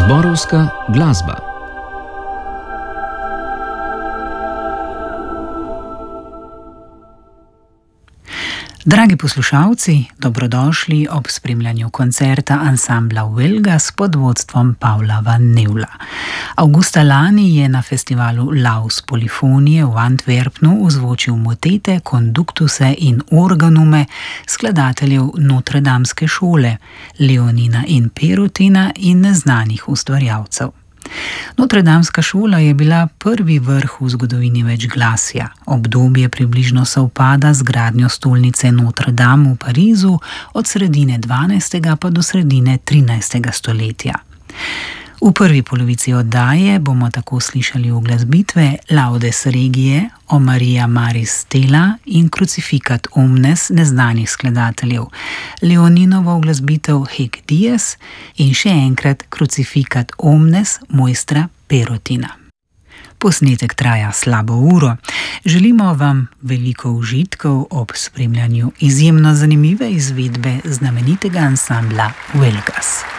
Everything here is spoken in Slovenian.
Zborovska glasba. Dragi poslušalci, dobrodošli ob spremljanju koncerta ansambla Wilgas pod vodstvom Pavla van Nevla. Avgusta lani je na festivalu Laus Polifonije v Antwerpnu ozvočil motete, konduktuse in organume skladateljev Notredamske šole, Leonina in Perotina in neznanih ustvarjalcev. Notredamska šola je bila prvi vrh v zgodovini večglasja. Obdobje približno sovpada z gradnjo stolnice Notre Dame v Parizu od sredine 12. pa do sredine 13. stoletja. V prvi polovici oddaje bomo tako slišali uglasbitve Laudes Regie, O Maria Maris Stella in Crucificat Omnes neznanih skladateljev, Leoninovo uglasbitev Hec Dies in še enkrat Crucificat Omnes mojstra Perotina. Posnetek traja slabo uro. Želimo vam veliko užitkov ob spremljanju izjemno zanimive izvedbe znamenitega ansambla Wilgas.